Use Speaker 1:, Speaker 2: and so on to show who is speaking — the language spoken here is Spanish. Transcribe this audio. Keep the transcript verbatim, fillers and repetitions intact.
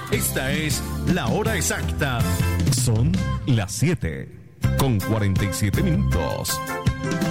Speaker 1: Esta es la hora exacta.
Speaker 2: Son las siete con cuarenta y siete minutos.